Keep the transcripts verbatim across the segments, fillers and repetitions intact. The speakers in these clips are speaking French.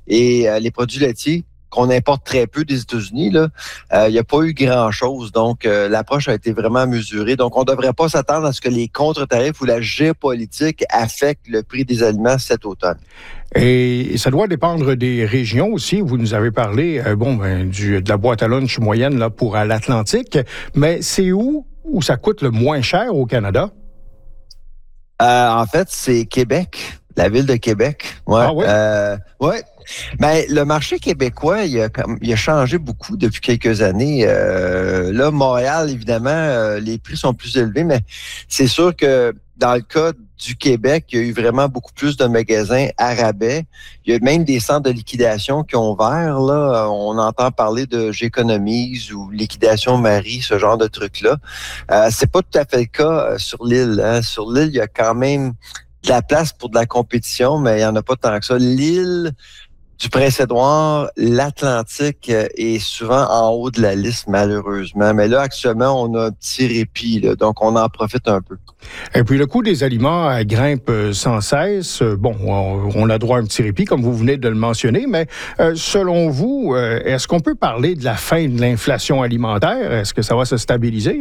Et euh, les produits laitiers, qu'on importe très peu des États-Unis, là, euh, il n'y a pas eu grand-chose. Donc, euh, l'approche a été vraiment mesurée. Donc, on ne devrait pas s'attendre à ce que les contre-tarifs ou la géopolitique affectent le prix des aliments cet automne. Et ça doit dépendre des régions aussi. Vous nous avez parlé, euh, bon, ben, du, de la boîte à lunch moyenne là, pour l'Atlantique. Mais c'est où, où ça coûte le moins cher au Canada? Euh, en fait, c'est Québec, la ville de Québec. Ouais. Ah oui? Euh, ouais. Ben, le marché québécois, il a, il a changé beaucoup depuis quelques années. Euh, là, Montréal, évidemment, euh, les prix sont plus élevés, mais c'est sûr que dans le cas du Québec, il y a eu vraiment beaucoup plus de magasins à rabais. Il y a même des centres de liquidation qui ont ouvert. Là, on entend parler de J'économise ou Liquidation Marie, ce genre de trucs-là. Euh, c'est pas tout à fait le cas sur l'île. Hein. Sur l'île, il y a quand même de la place pour de la compétition, mais il n'y en a pas tant que ça. L'île du Prince-Édouard, l'Atlantique est souvent en haut de la liste, malheureusement. Mais là, actuellement, on a un petit répit, là, donc on en profite un peu. Et puis, le coût des aliments euh, grimpe sans cesse. Bon, on, on a droit à un petit répit, comme vous venez de le mentionner, mais euh, selon vous, euh, est-ce qu'on peut parler de la fin de l'inflation alimentaire? Est-ce que ça va se stabiliser?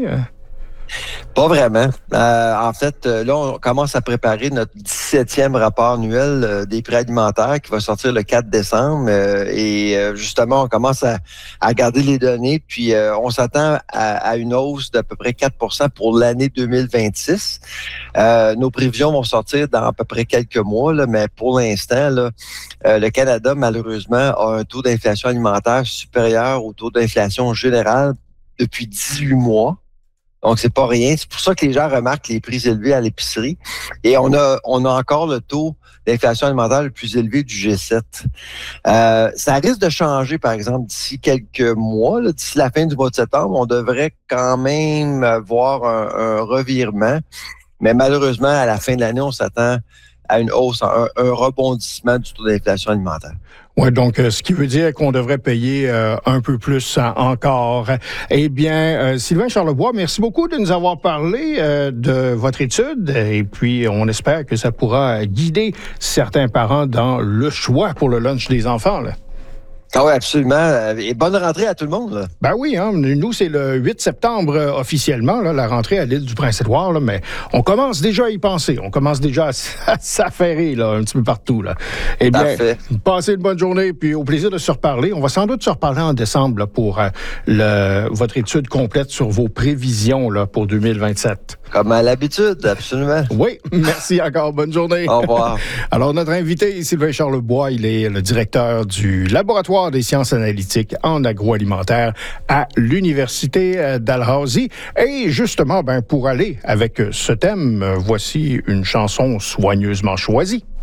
Pas vraiment. Euh, en fait, là, on commence à préparer notre dix-septième rapport annuel euh, des prix alimentaires qui va sortir le quatre décembre. Euh, et euh, justement, on commence à, à regarder les données. Puis, euh, on s'attend à, à une hausse d'à peu près quatre pour cent pour l'année deux mille vingt-six. Euh, nos prévisions vont sortir dans à peu près quelques mois, là, mais pour l'instant, là, euh, le Canada, malheureusement, a un taux d'inflation alimentaire supérieur au taux d'inflation général depuis dix-huit mois. Donc, c'est pas rien. C'est pour ça que les gens remarquent les prix élevés à l'épicerie. Et on a, on a encore le taux d'inflation alimentaire le plus élevé du G sept. Euh, ça risque de changer, par exemple, d'ici quelques mois, là, d'ici la fin du mois de septembre. On devrait quand même voir un, un revirement. Mais malheureusement, à la fin de l'année, on s'attend à une hausse, un, un rebondissement du taux d'inflation alimentaire. Oui, donc euh, ce qui veut dire qu'on devrait payer euh, un peu plus euh, encore. Eh bien, euh, Sylvain Charlebois, merci beaucoup de nous avoir parlé euh, de votre étude et puis on espère que ça pourra guider certains parents dans le choix pour le lunch des enfants, là. Ah oui, absolument. Et bonne rentrée à tout le monde, là. Ben oui, hein, nous, c'est le huit septembre euh, officiellement, là, la rentrée à l'île du Prince-Édouard, là, mais on commence déjà à y penser. On commence déjà à, à s'affairer là, un petit peu partout. Là. Eh bien, Parfait. Passez une bonne journée, puis au plaisir de se reparler. On va sans doute se reparler en décembre là, pour euh, le, votre étude complète sur vos prévisions là, pour deux mille vingt-sept. Comme à l'habitude, absolument. Oui, merci encore. Bonne journée. Au revoir. Alors, notre invité, Sylvain Charlebois, il est le directeur du Laboratoire des sciences analytiques en agroalimentaire à l'Université Dalhousie. Et justement, ben, pour aller avec ce thème, voici une chanson soigneusement choisie.